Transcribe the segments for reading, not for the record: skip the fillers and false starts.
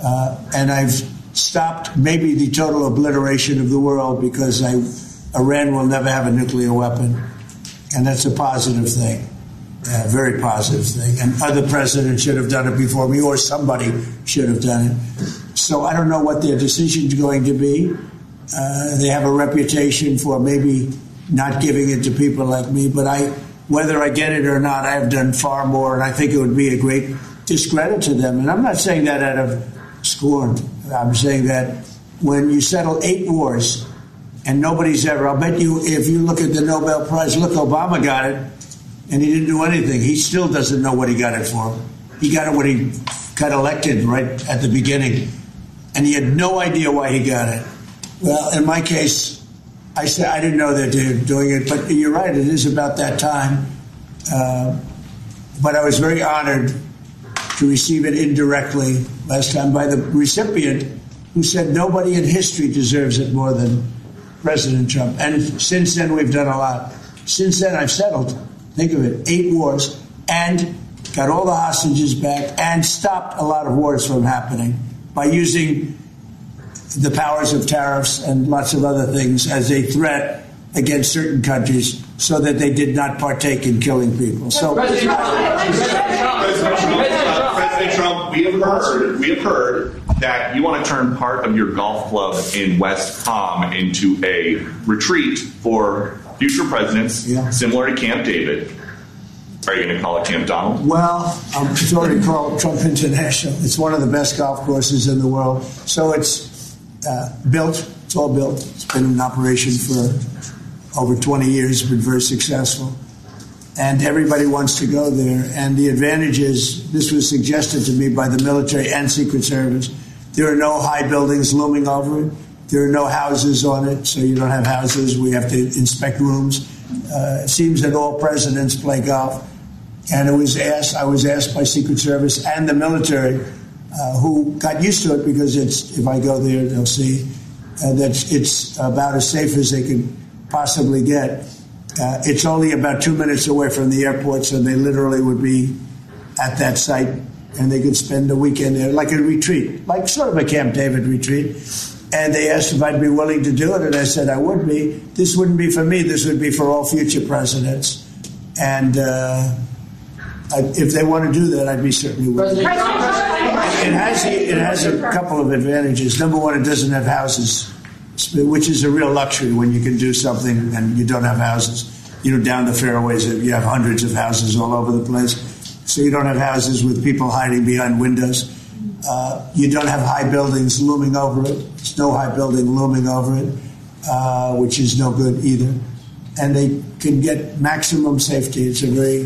And I've stopped maybe the total obliteration of the world because Iran will never have a nuclear weapon. And that's a positive thing, a very positive thing. And other presidents should have done it before me, or somebody should have done it. So I don't know what their decision's going to be. They have a reputation for maybe not giving it to people like me, but whether I get it or not, I have done far more, and I think it would be a great discredit to them. And I'm not saying that out of scorn. I'm saying that when you settle 8 wars, and nobody's ever, I'll bet you, if you look at the Nobel Prize, look, Obama got it, and he didn't do anything. He still doesn't know what he got it for. He got it when he got elected right at the beginning, and he had no idea why he got it. Well, in my case, I said I didn't know that they were doing it, but you're right, it is about that time. But I was very honored to receive it indirectly last time by the recipient, who said nobody in history deserves it more than President Trump. And since then, we've done a lot. Since then, I've settled, think of it, 8 wars, and got all the hostages back, and stopped a lot of wars from happening by using the powers of tariffs and lots of other things as a threat against certain countries so that they did not partake in killing people. So, President Trump, we have heard that you want to turn part of your golf club in West Palm into a retreat for future presidents, similar to Camp David. Are you going to call it Camp Donald? Well, it's already called Trump International. It's one of the best golf courses in the world. So it's built. It's all built. It's been in operation for over 20 years, been very successful. And everybody wants to go there. And the advantage is, this was suggested to me by the military and Secret Service, there are no high buildings looming over it. There are no houses on it, so you don't have houses. We have to inspect rooms. It seems that all presidents play golf. And I was asked by Secret Service and the military, who got used to it because if I go there, they'll see that it's about as safe as they can possibly get. It's only about 2 minutes away from the airport, so they literally would be at that site, and they could spend a weekend there, like a retreat, like sort of a Camp David retreat. And they asked if I'd be willing to do it, and I said I would be. This wouldn't be for me. This would be for all future presidents. And if they want to do that, I'd be certainly willing. It has a couple of advantages. Number one, it doesn't have houses, which is a real luxury when you can do something and you don't have houses. Down the fairways, you have hundreds of houses all over the place. So you don't have houses with people hiding behind windows. You don't have high buildings looming over it. There's no high building looming over it, which is no good either. And they can get maximum safety. It's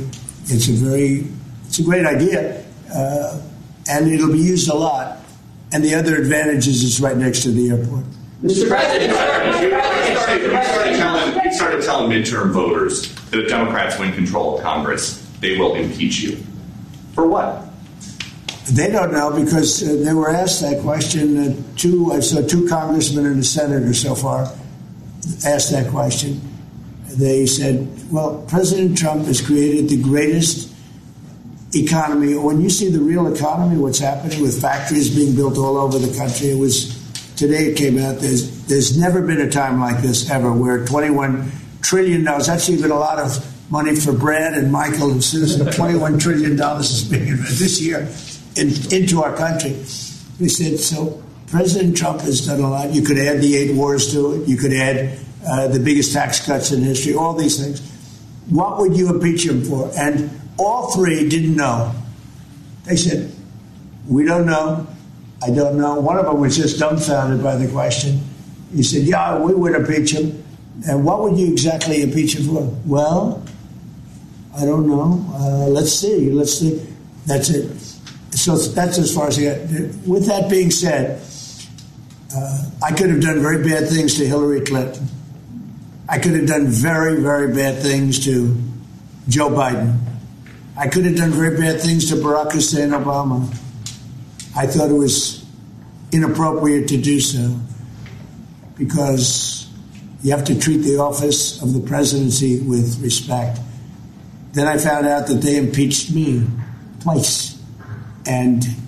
a great idea. And it'll be used a lot. And the other advantage is it's right next to the airport. Mr. President, you started telling midterm voters that if Democrats win control of Congress, they will impeach you. For what? They don't know because they were asked that question. I saw 2 congressmen and a senator so far asked that question. They said, well, President Trump has created the greatest economy. When you see the real economy, what's happening with factories being built all over the country, today it came out, there's never been a time like this ever, where $21 trillion, that's even a lot of money for Brad and Michael and Susan, $21 trillion is being invested this year into our country. They said, so President Trump has done a lot. You could add the 8 wars to it. You could add the biggest tax cuts in history, all these things. What would you impeach him for? And all 3 didn't know. They said, we don't know. I don't know. One of them was just dumbfounded by the question. He said, yeah, we would impeach him. And what would you exactly impeach him for? Well, I don't know. Let's see. That's it. So that's as far as I get. With that being said, I could have done very bad things to Hillary Clinton. I could have done very, very bad things to Joe Biden. I could have done very bad things to Barack Hussein Obama. I thought it was inappropriate to do so because you have to treat the office of the presidency with respect. Then I found out that they impeached me twice. And